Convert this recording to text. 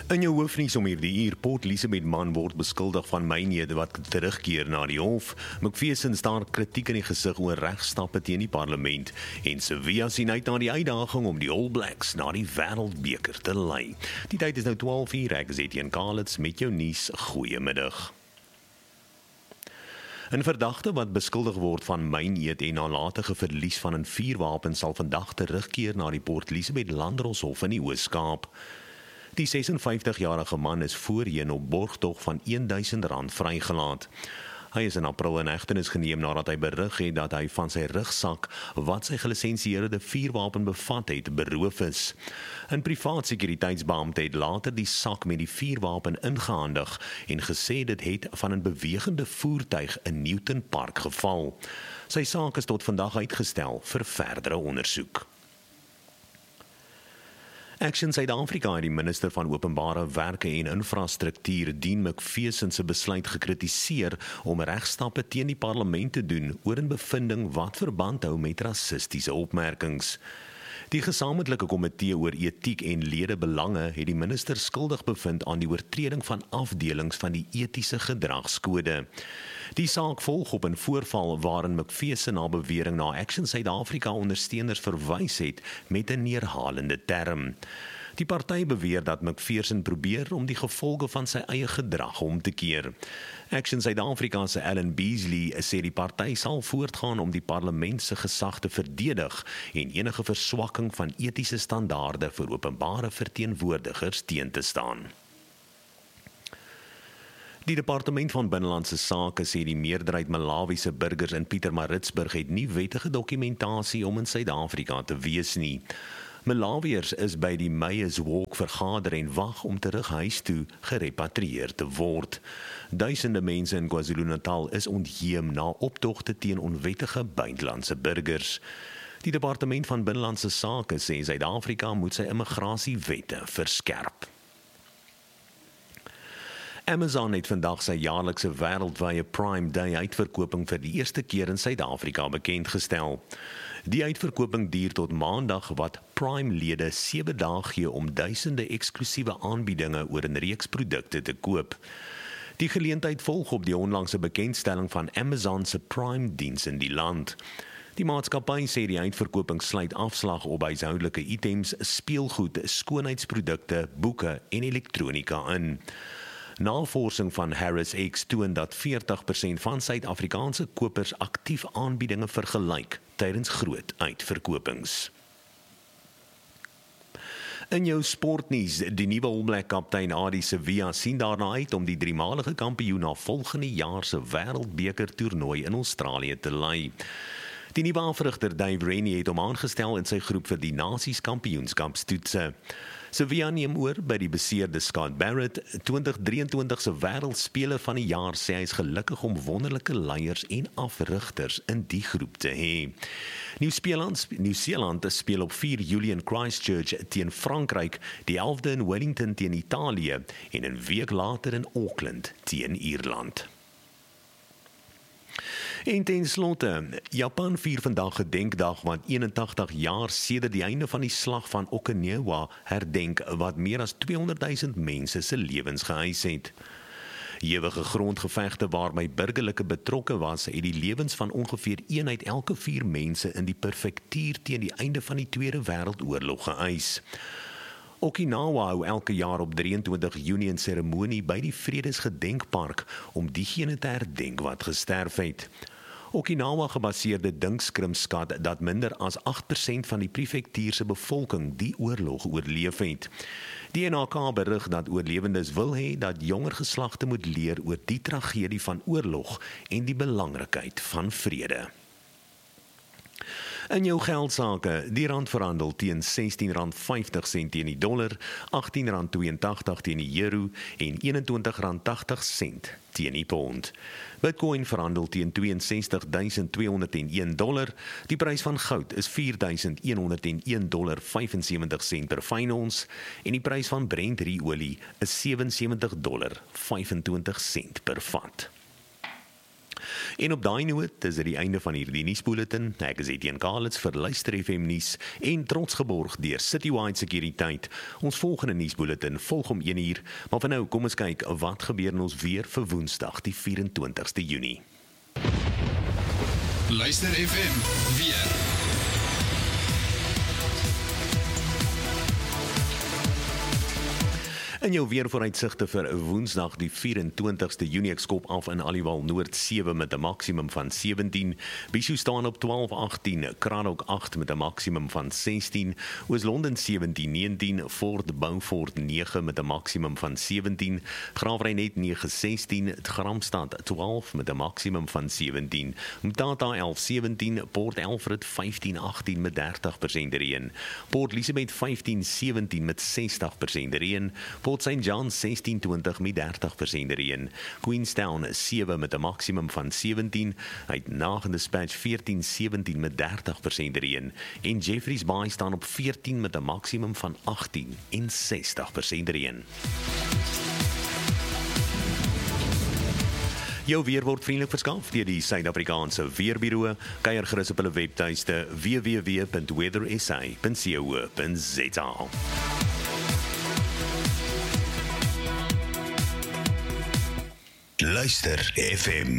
In jou hoofnuus om hierdie uur, Port Elizabeth man word beskuldig van mynhede wat terugkeer na die hof. McPherson staar kritiek in die gesig oor regstappe teen die parlement en Sevilla sien uit na die uitdaging om die All Blacks na die Wêreldbeker te lei. Die tyd is nou 12:00, ek is Etienne Kalitz met jou nuus. Goeiemiddag. 'n verdagte wat beskuldig word van myneed en nalatige verlies van 'n vuurwapen sal vandag terugkeer na die Port Elizabeth Landdroshof in die Oos-Kaap. Die 56-jarige man is voorheen op borgtog van R1000 vrygelaat. Hy is in April in hegtenis geneem nadat hy berig het dat hy van sy rugsak wat sy gelisensieerde vuurwapen bevat het, beroof is. 'n Privaat sekuriteitsbeampte het later die sak met die vuurwapen ingehandig en gesê dit het van 'n bewegende voertuig in Newton Park geval. Sy saak is tot vandag uitgestel vir verdere ondersoek. Action Suid-Afrika het die minister van Openbare Werke en Infrastruktuur, Dean McPherson, se besluit gekritiseer om regstappe teen die parlement te doen oor 'n bevinding wat verband hou met rassistiese opmerkings. Die gesamentlike komitee oor etiek en ledebelange het die minister skuldig bevind aan die oortreding van afdelings van die etiese gedragskode. Die saak volg op 'n voorval waarin McPherson na bewering na Action Suid-Afrika ondersteuners verwys het met 'n neerhalende term. Die party beweer dat McPherson probeer om die gevolge van sy eie gedrag om te keer. Action Suid-Afrika se Alan Beasley sê die party sal voortgaan om die parlement se gesag te verdedig en enige verswakking van etiese standaarde vir openbare verteenwoordigers teen te staan. Die Departement van Binnelandse Sake sê die meerderheid Malawiese burgers in Pietermaritzburg het nie wettige dokumentasie om in Suid-Afrika te wees nie. Malawiërs is by die Mayors Walk vergader en wag om terug huis toe gerepatrieer te word. Duisende mense in KwaZulu-Natal is ontheem na optogte teen onwettige buitelandse burgers. Die Departement van Binnelandse Sake sê Suid-Afrika moet sy immigrasiewette verskerp. Amazon het vandag sy jaarlikse wêreldwye Prime Day uitverkoping vir die eerste keer in Suid-Afrika bekendgestel. Die uitverkoping duur tot Maandag wat Prime-lede 7 dae gee om duisende eksklusiewe aanbiedinge oor 'n reeks produkte te koop. Die geleentheid volg op die onlangse bekendstelling van Amazon se Prime-diens in die land. Die maatskappy sê die uitverkoping sluit afslag op huishoudelike items, speelgoed, skoonheidsprodukte, boeke en elektronika in. Navorsing van Harris X toon dat 40% van Suid-Afrikaanse kopers aktief aanbiedinge vergelyk tydens groot uitverkopings. In jou sportnuus, die nuwe All Black kaptein Adi Sevilla sien daarna uit om die driemalige kampioen na volgende jaar se Wêreldbeker toernooi in Australië te lei. Die nuwe afrigter Dave Rennie het hom aangestel in sy groep vir die Nasies Kampioenskapstoetse. Sevilla neem oor by die beseerde Scott Barrett. 2023 se wêreldspeler van die jaar sê hy is gelukkig om wonderlike leiers en afrigters in die groep te hê. Nieu-Seeland speel op 4 Julie in Christchurch teen Frankryk, die 11de in Wellington teen Italië en 'n week later in Auckland teen Ierland. En ten slotte, Japan vier vandag gedenkdag wat 81 jaar sedert die einde van die slag van Okinawa herdenk wat meer as 200.000 mense se lewens geëis het. Ewige grondgevegte waarby burgerlike betrokke was, het die lewens van ongeveer 1 uit elke 4 mense in die prefektuur teen die einde van die Tweede Wêreldoorlog geëis. Okinawa hou elke jaar op 23 Junie 'n seremonie by die Vredesgedenkpark om diegene te herdenk wat gesterf het. Okinawa gebaseerde dinkskrim skat dat minder as 8% van die prefektuur se bevolking die oorlog oorleef het. Die NRK berig dat oorlewendes wil hê dat jonger geslagte moet leer oor die tragedie van oorlog en die belangrikheid van vrede. In jou geldsaake, die rand verhandel teen R16.50 teen die dollar, R18.82 teen die euro en R21.80 teen die pond. Bitcoin verhandel teen $62.201, die prys van goud is $4.101.75 per fyn ons en die prys van Brent olie is $77.25 per vat. En op daai noot is dit die einde van hierdie nuusbulletin. Ek is Etienne Kalitz vir Luister FM nuus en trots geborg deur Citywide Sekuriteit. Ons volgende nuusbulletin volg om 1:00, maar vir nou kom ons kyk wat gebeur in ons weer vir Woensdag die 24ste Junie. Luister FM weer. In jou weervooruitsigte vir Woensdag die 24ste Junie, ek skop af in Aliwal Noord 7 met 'n maksimum van 17, Bishu staan op 12-18, Kranok 8 met 'n maksimum van 16, Oos-London 17-19, Fort Beaufort 9 met 'n maksimum van 17, Graafrenet 9-16, Gramstad 12 met 'n maksimum van 17, Mtata 11-17, Port Alfred 15-18 met 30% reën, Port Elizabeth 15-17 met 60% reën, Port St. John 16-20 met 30% reën. Queenstown 7 met 'n maksimum van 17. Uit Nagendispatch 14-17 met 30% reën. En Jeffreys Bay staan op 14 met 'n maksimum van 18 en 60% reën. Jou weer word vriendelik verskaf deur die Suid-Afrikaanse Weerbureau. Kuier gerus op hulle webtuiste www.weathersa.co.za. Luister FM.